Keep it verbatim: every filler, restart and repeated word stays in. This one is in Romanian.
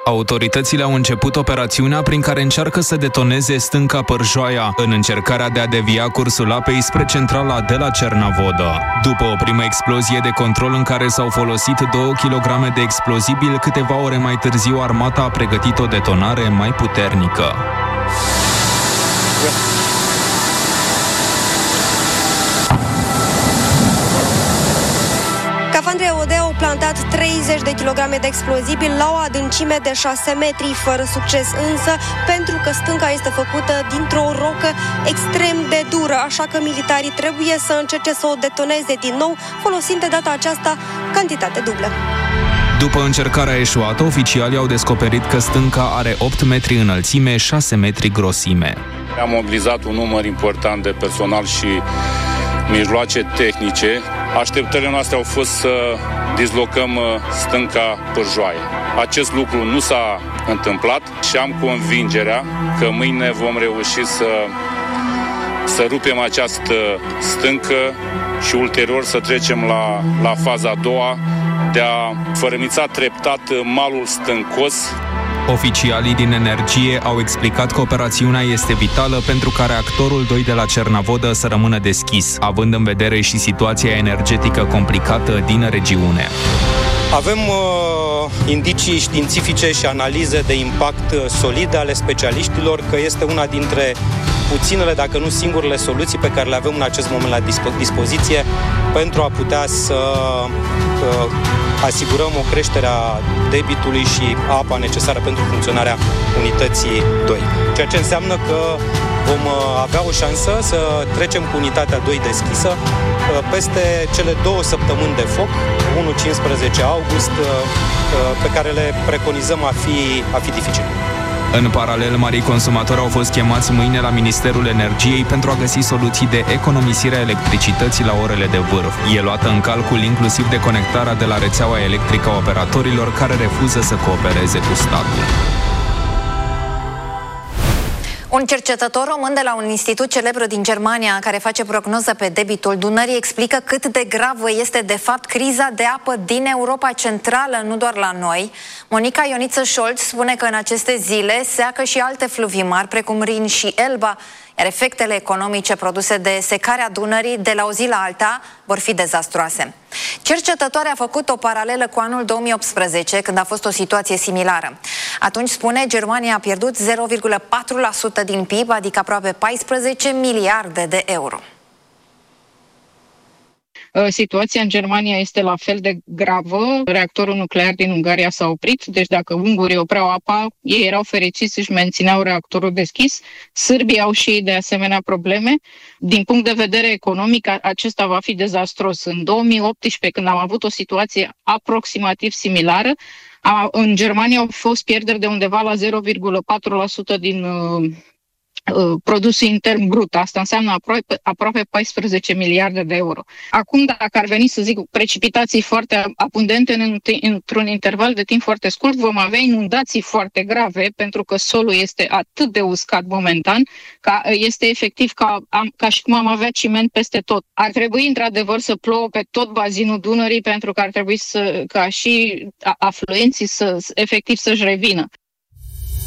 Autoritățile au început operațiunea prin care încearcă să detoneze stânca Pârjoaia în încercarea de a devia cursul apei spre centrala de la Cernavodă. După o primă explozie de control în care s-au folosit două kilograme de explozibil, câteva ore mai târziu armata a pregătit o detonare mai puternică. Scafandrii E O D au plantat treizeci de kilograme de explozibil la o adâncime de șase metri, fără succes însă, pentru că stânca este făcută dintr-o rocă extrem de dură, așa că militarii trebuie să încerce să o detoneze din nou, folosind de data aceasta cantitate dublă. După încercarea eșuată, oficialii au descoperit că stânca are opt metri înălțime, șase metri grosime. Am mobilizat un număr important de personal și mijloace tehnice. Așteptările noastre au fost să dislocăm stânca Pârjoaia. Acest lucru nu s-a întâmplat și am convingerea că mâine vom reuși să, să rupem această stâncă și ulterior să trecem la, la faza a doua de a fărâmița treptat malul stâncos. Oficialii din Energie au explicat că operațiunea este vitală pentru ca reactorul doi de la Cernavodă să rămână deschis, având în vedere și situația energetică complicată din regiune. Avem uh, indicii științifice și analize de impact solide ale specialiștilor că este una dintre puținele, dacă nu singurele soluții pe care le avem în acest moment la dispo- dispoziție pentru a putea să uh, asigurăm o creștere a debitului și apa necesară pentru funcționarea unității doi. Ceea ce înseamnă că vom avea o șansă să trecem cu unitatea doi deschisă peste cele două săptămâni de foc, unu cincisprezece august, pe care le preconizăm a fi, a fi dificile. În paralel, marii consumatori au fost chemați mâine la Ministerul Energiei pentru a găsi soluții de economisire a electricității la orele de vârf. E luată în calcul inclusiv deconectarea de la rețeaua electrică a operatorilor care refuză să coopereze cu statul. Un cercetător român de la un institut celebru din Germania care face prognoză pe debitul Dunării explică cât de gravă este de fapt criza de apă din Europa Centrală, nu doar la noi. Monica Ioniță-Scholz spune că în aceste zile seacă și alte fluvii mari precum Rin și Elba, iar efectele economice produse de secarea Dunării de la o zi la alta vor fi dezastroase. Cercetătoarea a făcut o paralelă cu anul două mii optsprezece, când a fost o situație similară. Atunci, spune, Germania a pierdut zero virgulă patru la sută din P I B, adică aproape paisprezece miliarde de euro. Situația în Germania este la fel de gravă. Reactorul nuclear din Ungaria s-a oprit, deci dacă ungurii opreau apa, ei erau fericiți să-și mențineau reactorul deschis. Sârbii au și ei de asemenea probleme. Din punct de vedere economic, acesta va fi dezastros. În două mii optsprezece, când am avut o situație aproximativ similară, a, în Germania au fost pierderi de undeva la zero virgulă patru la sută din uh, produsul intern brut. Asta înseamnă aproape, aproape paisprezece miliarde de euro. Acum, dacă ar veni să zic precipitații foarte abundente în, într-un interval de timp foarte scurt, vom avea inundații foarte grave, pentru că solul este atât de uscat momentan, că este efectiv ca, ca și cum am avea ciment peste tot. Ar trebui într-adevăr să plouă pe tot bazinul Dunării, pentru că ar trebui să, ca și afluenții să efectiv să-și revină.